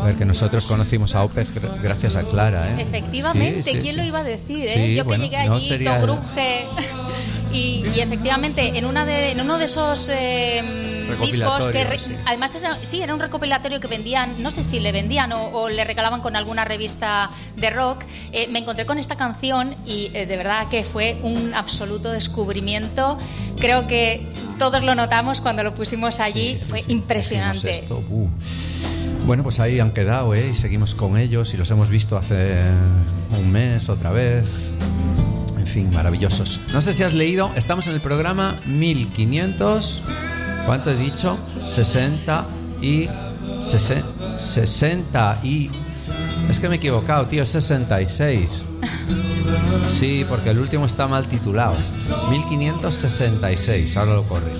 ver, que nosotros conocimos a Opeth gracias a Clara, ¿eh? Efectivamente, Sí, ¿quién sí, lo sí. iba a decir? Sí, Yo bueno, que llegué no allí, sería- todo grunge. Y efectivamente, en uno de esos discos que sí. además era un recopilatorio que vendían, no sé si le vendían o le regalaban con alguna revista de rock, me encontré con esta canción y de verdad que fue un absoluto descubrimiento. Creo que todos lo notamos cuando lo pusimos allí, fue impresionante. Esto, Bueno, pues ahí han quedado, y seguimos con ellos y los hemos visto hace un mes otra vez. En fin, maravillosos. No sé si has leído, estamos en el programa 1500, ¿cuánto he dicho? 60 y... Es que me he equivocado, tío, es 66. Sí, porque el último está mal titulado. 1566, ahora lo corrijo.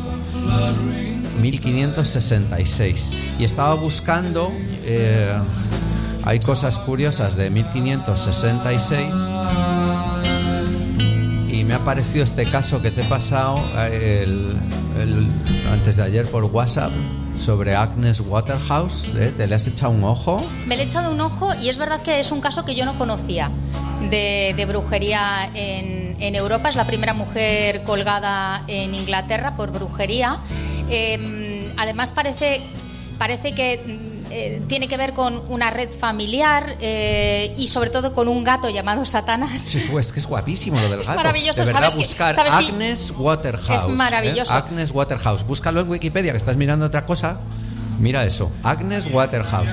1566. Y estaba buscando, hay cosas curiosas de 1566 y me ha aparecido este caso que te he pasado antes de ayer por WhatsApp sobre Agnes Waterhouse. ¿Te le has echado un ojo? Me le he echado un ojo y es verdad que es un caso que yo no conocía de brujería en Europa. Es la primera mujer colgada en Inglaterra por brujería. Además parece que tiene que ver con una red familiar y sobre todo con un gato llamado Satanás. Es que es guapísimo lo del gato. Es maravilloso. De verdad, ¿Sabes buscar ¿sabes Agnes Waterhouse. Es maravilloso. Agnes Waterhouse. Búscalo en Wikipedia, que estás mirando otra cosa. Mira eso, Agnes Waterhouse.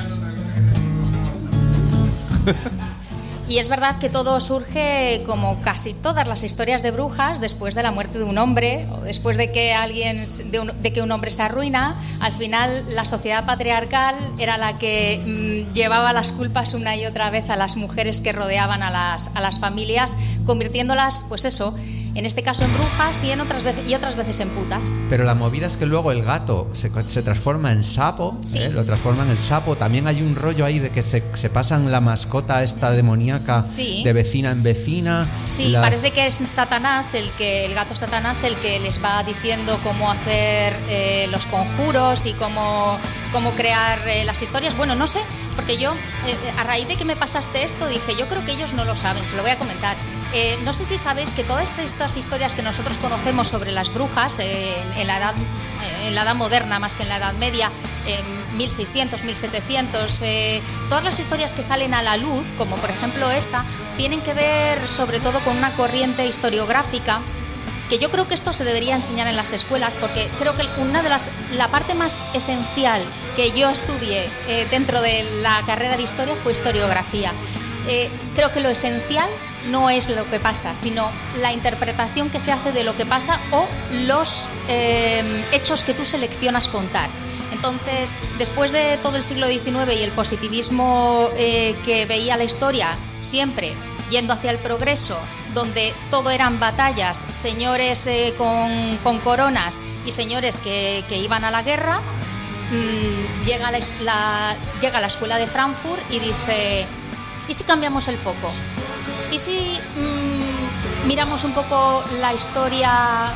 Y es verdad que todo surge, como casi todas las historias de brujas, después de la muerte de un hombre o después de que un hombre se arruina. Al final la sociedad patriarcal era la que llevaba las culpas una y otra vez a las mujeres que rodeaban a las familias, convirtiéndolas, pues eso, en este caso en brujas y otras veces en putas. Pero la movida es que luego el gato se transforma en sapo, sí. Lo transforman en sapo. También hay un rollo ahí de que se pasan la mascota esta demoníaca, sí, de vecina en vecina. Sí, parece que es Satanás, el gato Satanás, el que les va diciendo cómo hacer los conjuros y cómo crear las historias. Bueno, no sé, porque yo, a raíz de que me pasaste esto, dije, yo creo que ellos no lo saben, se lo voy a comentar. No sé si sabéis que todas estas historias que nosotros conocemos sobre las brujas en la edad moderna, más que en la Edad Media, 1600, 1700, todas las historias que salen a la luz, como por ejemplo esta, tienen que ver sobre todo con una corriente historiográfica que yo creo que esto se debería enseñar en las escuelas, porque creo que la parte más esencial que yo estudié dentro de la carrera de historia fue historiografía. Creo que lo esencial no es lo que pasa, sino la interpretación que se hace de lo que pasa o los hechos que tú seleccionas contar. Entonces, después de todo el siglo XIX y el positivismo que veía la historia siempre yendo hacia el progreso, donde todo eran batallas, señores con coronas y señores que iban a la guerra, llega la escuela de Frankfurt y dice: ¿y si cambiamos el foco? ¿Y si miramos un poco la historia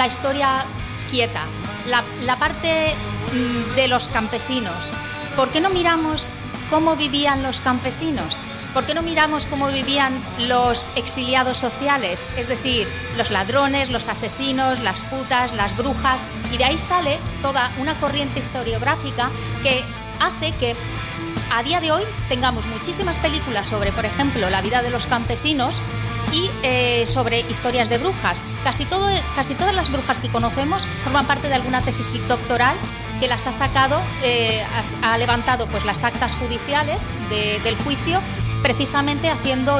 quieta, la parte de los campesinos? ¿Por qué no miramos cómo vivían los campesinos? ¿Por qué no miramos cómo vivían los exiliados sociales? Es decir, los ladrones, los asesinos, las putas, las brujas. Y de ahí sale toda una corriente historiográfica que hace que a día de hoy tengamos muchísimas películas sobre, por ejemplo, la vida de los campesinos y sobre historias de brujas. Casi todas las brujas que conocemos forman parte de alguna tesis doctoral que las ha sacado, ha levantado pues las actas judiciales del juicio, precisamente haciendo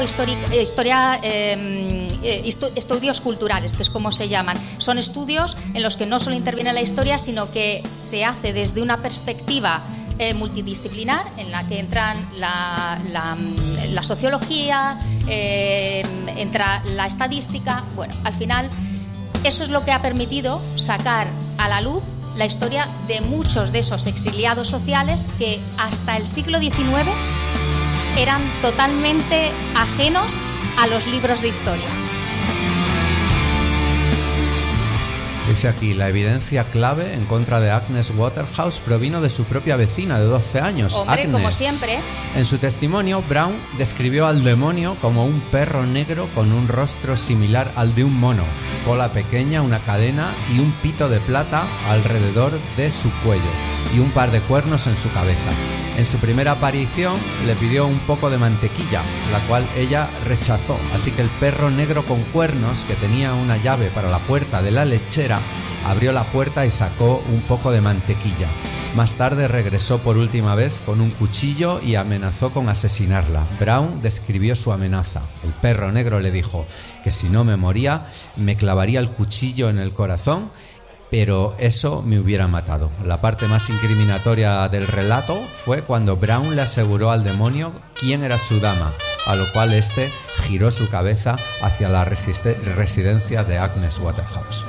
estudios culturales, que es como se llaman. Son estudios en los que no solo interviene la historia, sino que se hace desde una perspectiva multidisciplinar, en la que entran la sociología, entra la estadística. Bueno, al final eso es lo que ha permitido sacar a la luz la historia de muchos de esos exiliados sociales que hasta el siglo XIX eran totalmente ajenos a los libros de historia. Dice aquí, la evidencia clave en contra de Agnes Waterhouse provino de su propia vecina de 12 años, Hombre, Agnes. como siempre. En su testimonio, Brown describió al demonio como un perro negro con un rostro similar al de un mono, cola pequeña, una cadena y un pito de plata alrededor de su cuello y un par de cuernos en su cabeza. En su primera aparición le pidió un poco de mantequilla, la cual ella rechazó, así que el perro negro con cuernos, que tenía una llave para la puerta de la lechera, abrió la puerta y sacó un poco de mantequilla. Más tarde regresó por última vez con un cuchillo y amenazó con asesinarla. Brown describió su amenaza. El perro negro le dijo que si no me moría, me clavaría el cuchillo en el corazón, pero eso me hubiera matado. La parte más incriminatoria del relato fue cuando Brown le aseguró al demonio quién era su dama, a lo cual este giró su cabeza hacia la residencia de Agnes Waterhouse.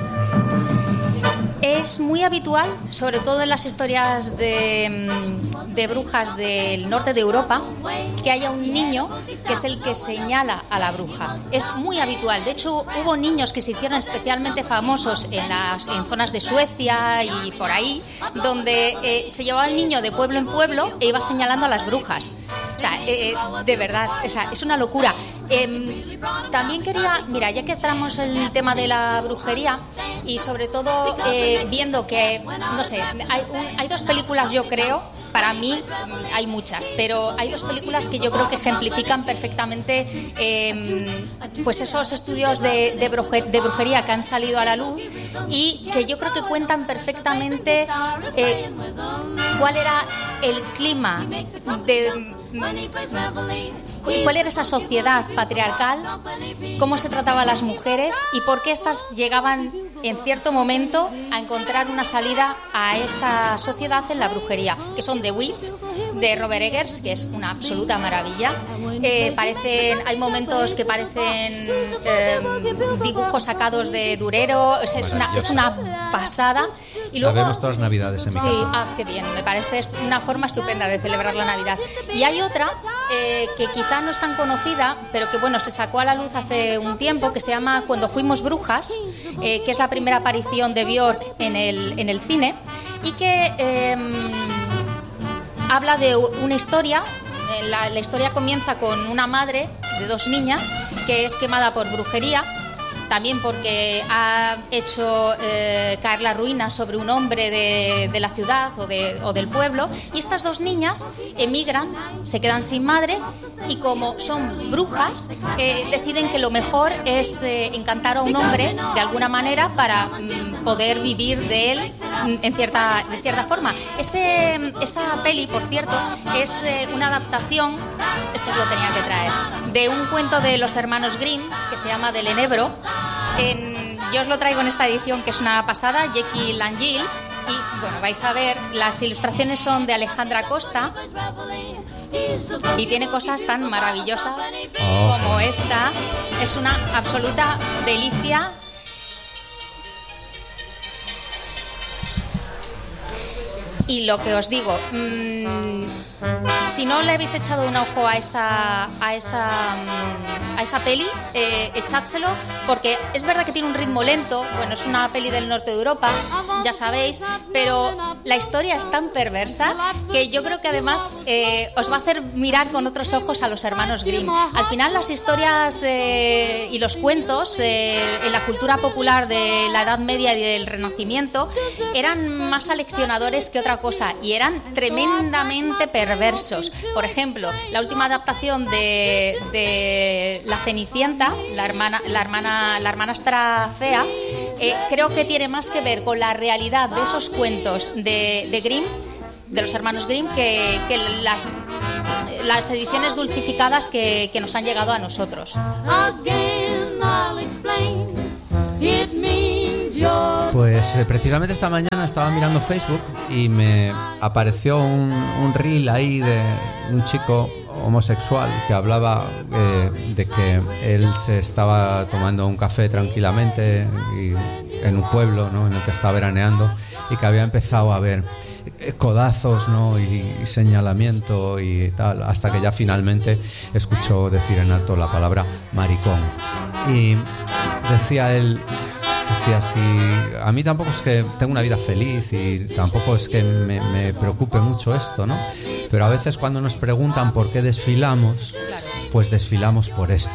Es muy habitual, sobre todo en las historias de brujas del norte de Europa, que haya un niño que es el que señala a la bruja. Es muy habitual. De hecho, hubo niños que se hicieron especialmente famosos en zonas de Suecia y por ahí, donde se llevaba el niño de pueblo en pueblo e iba señalando a las brujas. O sea, de verdad, o sea, es una locura. También quería, mira, ya que estamos en el tema de la brujería y sobre todo viendo que, no sé, hay dos películas, yo creo, para mí hay muchas, pero hay dos películas que yo creo que ejemplifican perfectamente pues esos estudios de brujería que han salido a la luz y que yo creo que cuentan perfectamente cuál era el clima cuál era esa sociedad patriarcal, cómo se trataba a las mujeres y por qué éstas llegaban en cierto momento a encontrar una salida a esa sociedad en la brujería, que son The Witch, de Robert Eggers, que es una absoluta maravilla. Hay momentos que parecen dibujos sacados de Durero, o sea, es una pasada. Y luego, la vemos todas las navidades en mi casa. Sí, qué bien, me parece una forma estupenda de celebrar la Navidad. Y hay otra que quizá no es tan conocida, pero que bueno, se sacó a la luz hace un tiempo, que se llama Cuando fuimos brujas, que es la primera aparición de Björk en el cine, y que habla de una historia. La historia comienza con una madre de 2 niñas que es quemada por brujería, también porque ha hecho caer la ruina sobre un hombre de la ciudad o del pueblo, y estas 2 niñas emigran, se quedan sin madre y como son brujas deciden que lo mejor es encantar a un hombre de alguna manera para poder vivir de él de cierta forma. Esa peli, por cierto, es una adaptación, esto os lo tenía que traer, de un cuento de los hermanos Grimm que se llama Del Enebro. Yo os lo traigo en esta edición que es una pasada, Jekyll and Jill, y bueno, vais a ver, las ilustraciones son de Alejandra Costa y tiene cosas tan maravillosas como esta. Es una absoluta delicia. Y lo que os digo, si no le habéis echado un ojo a esa peli, echádselo, porque es verdad que tiene un ritmo lento. Bueno, es una peli del norte de Europa, ya sabéis, pero la historia es tan perversa que yo creo que además os va a hacer mirar con otros ojos a los hermanos Grimm. Al final las historias y los cuentos en la cultura popular de la Edad Media y del Renacimiento eran más aleccionadores que otra cosa, y eran tremendamente perversos. Por ejemplo, la última adaptación de La Cenicienta, la hermanastra fea, creo que tiene más que ver con la realidad de esos cuentos de Grimm, de los hermanos Grimm, que las ediciones dulcificadas que nos han llegado a nosotros. Pues precisamente esta mañana estaba mirando Facebook y me apareció un reel ahí de un chico homosexual que hablaba de que él se estaba tomando un café tranquilamente en un pueblo, ¿no?, en el que estaba veraneando, y que había empezado a ver codazos, ¿no?, y señalamiento y tal, hasta que ya finalmente escuchó decir en alto la palabra maricón. Y decía él, si así... A mí tampoco es que tengo una vida feliz y tampoco es que me preocupe mucho esto, ¿no? Pero a veces cuando nos preguntan por qué desfilamos, pues desfilamos por esto.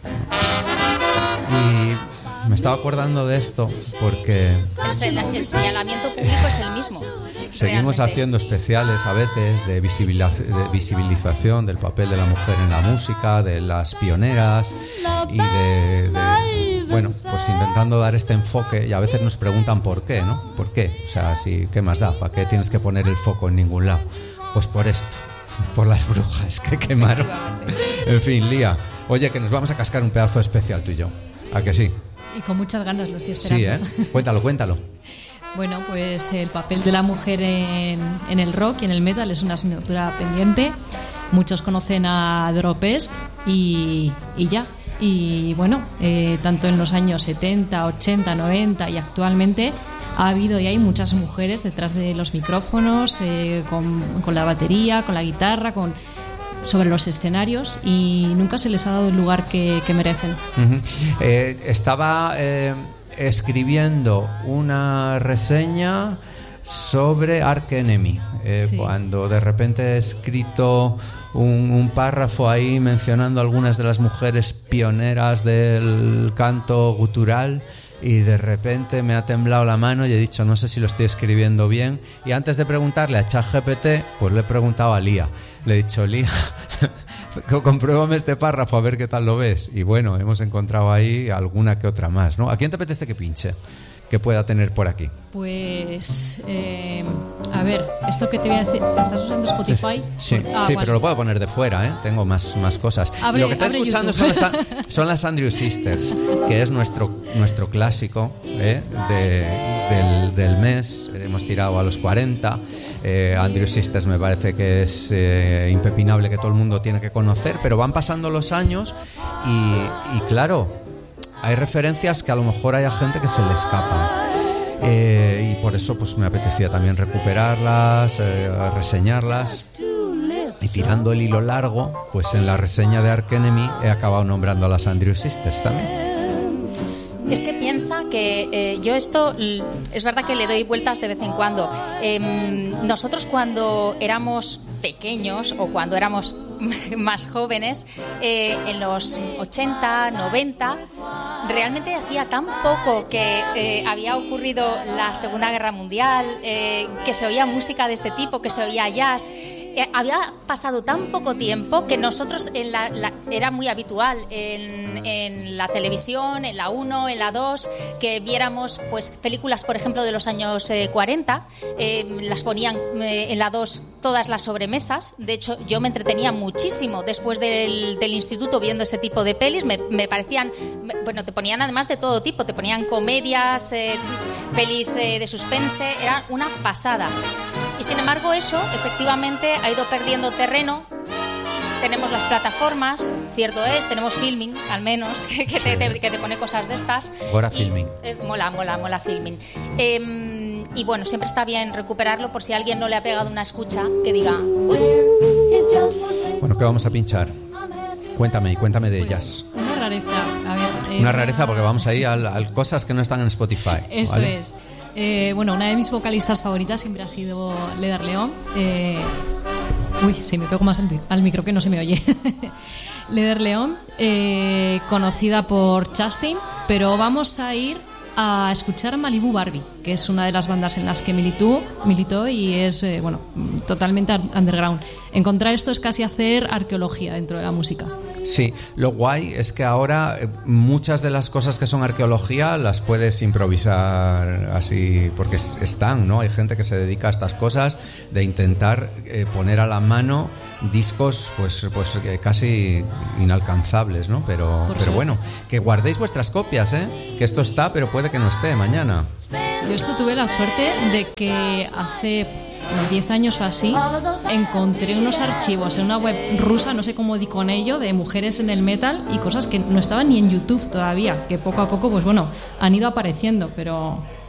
Y me estaba acordando de esto porque... El señalamiento público es el mismo. Seguimos realmente haciendo especiales a veces de visibilización del papel de la mujer en la música, de las pioneras y bueno, pues intentando dar este enfoque, y a veces nos preguntan por qué, ¿no? ¿Por qué? O sea, ¿qué más da? ¿Para qué tienes que poner el foco en ningún lado? Pues por esto, por las brujas que quemaron. En fin, Lía, oye, que nos vamos a cascar un pedazo especial tú y yo. ¿A que sí? Y con muchas ganas lo estoy esperando. Sí, ¿eh? Cuéntalo. Bueno, pues el papel de la mujer en el rock y en el metal es una asignatura pendiente. Muchos conocen a Dropes y ya. Y bueno, tanto en los años 70, 80, 90 y actualmente ha habido y hay muchas mujeres detrás de los micrófonos, con la batería, con la guitarra, sobre los escenarios, y nunca se les ha dado el lugar que merecen. Uh-huh. Estaba escribiendo una reseña sobre Arch Enemy, sí. Cuando de repente he escrito un párrafo ahí mencionando algunas de las mujeres pioneras del canto gutural, y de repente me ha temblado la mano y he dicho, no sé si lo estoy escribiendo bien, y antes de preguntarle a ChatGPT, pues le he preguntado a Lía. Le he dicho, Lía, compruébame este párrafo a ver qué tal lo ves. Y bueno, hemos encontrado ahí alguna que otra más, ¿no? ¿A quién te apetece que pinche? Que pueda tener por aquí. Pues, a ver, esto que te voy a decir, ¿estás usando Spotify? Sí, vale. Pero lo puedo poner de fuera, ¿eh? Tengo más cosas. Lo que estás escuchando son las Andrew Sisters, que es nuestro clásico del mes. Hemos tirado a los 40. Andrew Sisters me parece que es impepinable, que todo el mundo tiene que conocer, pero van pasando los años y claro, hay referencias que a lo mejor haya gente que se le escapan, y por eso pues me apetecía también recuperarlas, reseñarlas, y tirando el hilo largo, pues en la reseña de Arch Enemy he acabado nombrando a las Andrew Sisters también. Es que piensa que yo esto es verdad que le doy vueltas de vez en cuando. Nosotros cuando éramos pequeños o cuando éramos más jóvenes, en los 80, 90, realmente hacía tan poco que había ocurrido la Segunda Guerra Mundial, que se oía música de este tipo, que se oía jazz. Había pasado tan poco tiempo que nosotros era muy habitual en la televisión, en la 1, en la 2, que viéramos pues películas, por ejemplo, de los años 40, las ponían en la 2 todas las sobremesas. De hecho, yo me entretenía muchísimo después del instituto viendo ese tipo de pelis. Me parecían, bueno, te ponían además de todo tipo, te ponían comedias, pelis de suspense, era una pasada. Y sin embargo eso efectivamente ha ido perdiendo terreno. Tenemos las plataformas, cierto es, tenemos Filmin, al menos, que te pone cosas de estas. Ahora Filmin. Mola Filmin. Y bueno, siempre está bien recuperarlo por si a alguien no le ha pegado una escucha, que diga... Uy. Bueno, ¿qué vamos a pinchar? Cuéntame de pues, ellas. Una rareza, a ver... Una rareza porque vamos ahí a cosas que no están en Spotify. Eso, ¿vale? Es. Bueno, una de mis vocalistas favoritas siempre ha sido Leder León. Uy, si me pego más al micro que no se me oye. Leder León, conocida por Chastain, pero vamos a ir a escuchar Malibu Barbie, que es una de las bandas en las que militó y es totalmente underground. Encontrar esto es casi hacer arqueología dentro de la música. Sí, lo guay es que ahora muchas de las cosas que son arqueología las puedes improvisar así, porque están, ¿no? Hay gente que se dedica a estas cosas, de intentar poner a la mano discos pues casi inalcanzables, ¿no? Pero bueno, que guardéis vuestras copias, que esto está, pero puede que no esté mañana. Yo esto tuve la suerte de que hace unos 10 años o así encontré unos archivos en una web rusa, no sé cómo di con ello, de mujeres en el metal y cosas que no estaban ni en YouTube todavía, que poco a poco pues bueno han ido apareciendo, pero